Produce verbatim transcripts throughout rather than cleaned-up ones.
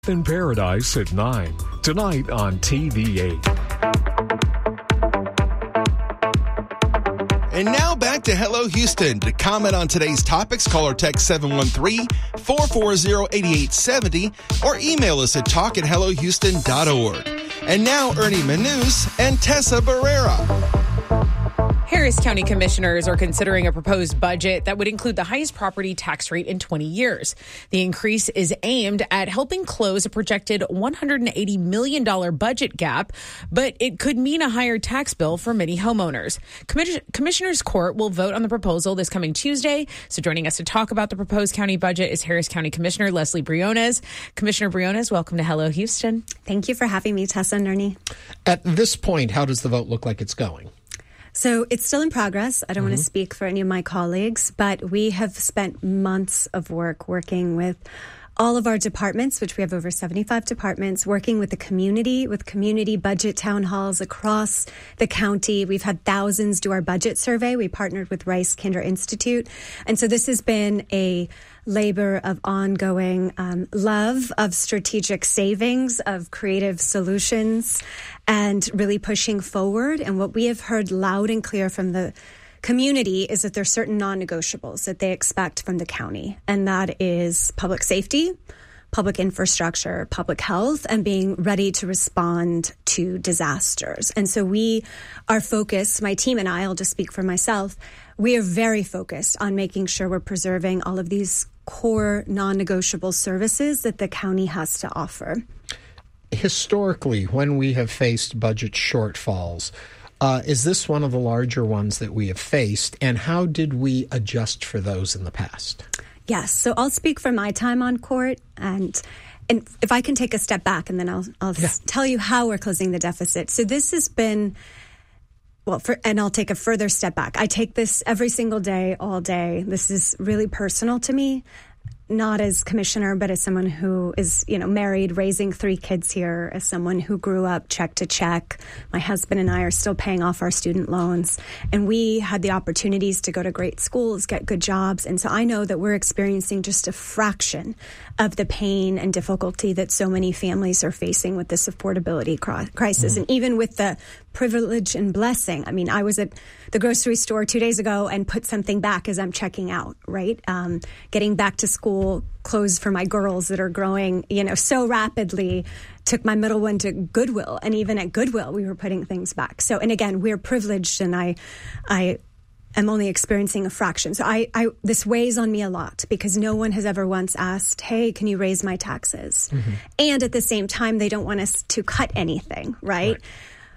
In Paradise at nine, tonight on T V eight. And now back to Hello Houston. To comment on today's topics, call or text seven one three, four four zero, eight eight seven zero or email us at talk at hello houston dot org. And now Ernie Manus and Tessa Barrera. Harris County commissioners are considering a proposed budget that would include the highest property tax rate in twenty years. The increase is aimed at helping close a projected one hundred eighty million dollars budget gap, but it could mean a higher tax bill for many homeowners. Commis- Commissioners Court will vote on the proposal this coming Tuesday. So joining us to talk about the proposed county budget is Harris County Commissioner Leslie Briones. Commissioner Briones, welcome to Hello Houston. Thank you for having me, Tessa and Ernie. At this point, how does the vote look like it's going? So it's still in progress. I don't mm-hmm. want to speak for any of my colleagues, but we have spent months of work working with all of our departments, which we have over seventy-five departments, working with the community, with community budget town halls across the county. We've had thousands do our budget survey. We partnered with Rice Kinder Institute. And so this has been a labor of ongoing um, love, of strategic savings, of creative solutions, and really pushing forward. And what we have heard loud and clear from the community is that there's certain non-negotiables that they expect from the county, and that is public safety, public infrastructure, public health, and being ready to respond to disasters. And so we are focused, my team and I, I'll just speak for myself, we are very focused on making sure we're preserving all of these core non-negotiable services that the county has to offer. Historically, when we have faced budget shortfalls, Uh, is this one of the larger ones that we have faced, and how did we adjust for those in the past? Yes, so I'll speak for my time on court, and and if I can take a step back, and then I'll I'll yeah. tell you how we're closing the deficit. So this has been, well, for, and I'll take a further step back. I take this every single day, all day. This is really personal to me. Not as commissioner, but as someone who is, you know, married, raising three kids here, as someone who grew up check to check. My husband and I are still paying off our student loans, and we had the opportunities to go to great schools, get good jobs. And so I know that we're experiencing just a fraction of the pain and difficulty that so many families are facing with this affordability crisis. Mm-hmm. And even with the privilege and blessing. I mean, I was at the grocery store two days ago and put something back as I'm checking out, right? Um, getting back to school clothes for my girls that are growing, you know, so rapidly. Took my middle one to Goodwill, and even at Goodwill, we were putting things back. So, and again, we're privileged, and I, I am only experiencing a fraction. So I, I, this weighs on me a lot because no one has ever once asked, hey, can you raise my taxes? Mm-hmm. And at the same time, they don't want us to cut anything, right? right.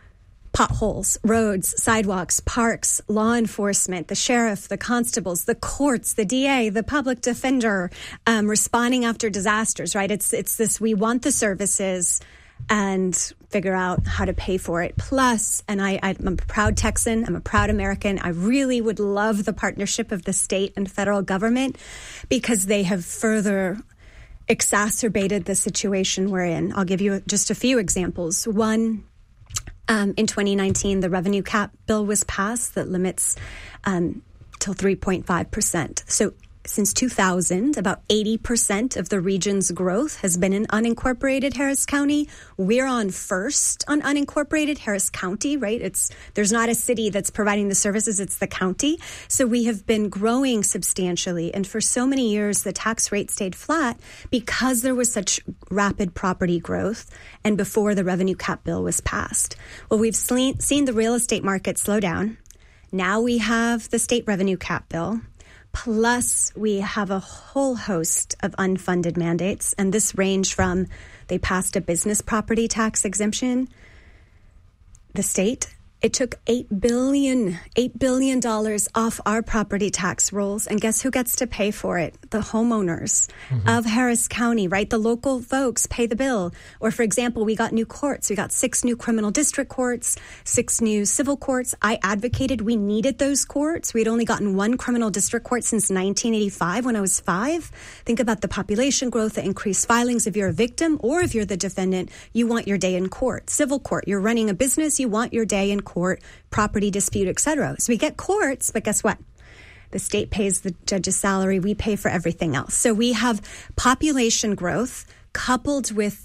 Potholes, roads, sidewalks, parks, law enforcement, the sheriff, the constables, the courts, the D A, the public defender, um, responding after disasters, right? It's it's this, we want the services and figure out how to pay for it. Plus, and I, I'm a proud Texan, I'm a proud American. I really would love the partnership of the state and federal government because they have further exacerbated the situation we're in. I'll give you just a few examples. One, Um, in twenty nineteen, the revenue cap bill was passed that limits um, till three point five percent. So since two thousand, about eighty percent of the region's growth has been in unincorporated Harris County. We're on first on unincorporated Harris County, right? It's there's not a city that's providing the services, it's the county. So we have been growing substantially. And for so many years, the tax rate stayed flat because there was such rapid property growth and before the revenue cap bill was passed. Well, we've seen the real estate market slow down. Now we have the state revenue cap bill. Plus, we have a whole host of unfunded mandates, and this range from they passed a business property tax exemption. The state, it took eight billion dollars, eight billion dollars off our property tax rolls, and guess who gets to pay for it? The homeowners mm-hmm. of Harris County, right? The local folks pay the bill. Or, for example, we got new courts. We got six new criminal district courts, six new civil courts. I advocated we needed those courts. We'd only gotten one criminal district court since nineteen eighty-five when I was five. Think about the population growth, the increased filings. If you're a victim or if you're the defendant, you want your day in court. Civil court, you're running a business, you want your day in court, property dispute, et cetera. So we get courts, but guess what? The state pays the judge's salary. We pay for everything else. So we have population growth coupled with